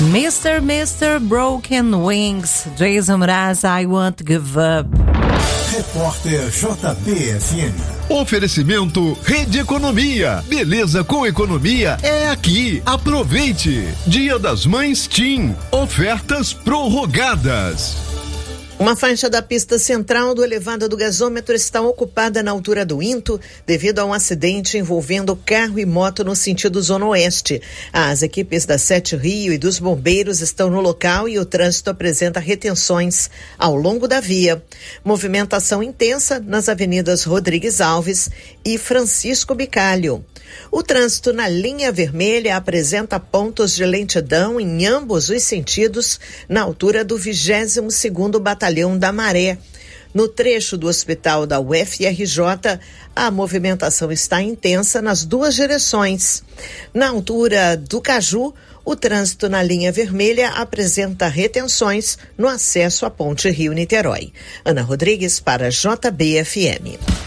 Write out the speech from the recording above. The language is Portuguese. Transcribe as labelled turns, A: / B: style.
A: Mr. Broken Wings, Jason Mraz, I Want to Give Up.
B: Repórter JBFM.
C: Oferecimento Rede Economia. Beleza com economia é aqui. Aproveite. Dia das Mães TIM. Ofertas prorrogadas.
D: Uma faixa da pista central do elevado do gasômetro está ocupada na altura do Into devido a um acidente envolvendo carro e moto no sentido Zona Oeste. As equipes da Sete Rio e dos bombeiros estão no local e o trânsito apresenta retenções ao longo da via. Movimentação intensa nas avenidas Rodrigues Alves e Francisco Bicalho. O trânsito na linha vermelha apresenta pontos de lentidão em ambos os sentidos na altura do 22º Batalhão da Maré. No trecho do hospital da UFRJ, a movimentação está intensa nas duas direções. Na altura do Caju, o trânsito na linha vermelha apresenta retenções no acesso à Ponte Rio-Niterói. Ana Rodrigues para JBFM.